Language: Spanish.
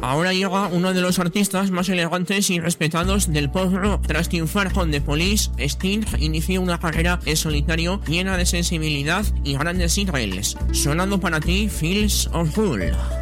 Ahora llega uno de los artistas más elegantes y respetados del pop rock. Tras triunfar con The Police, Sting inició una carrera en solitario llena de sensibilidad y grandes singles. Sonando para ti, Fields of Gold.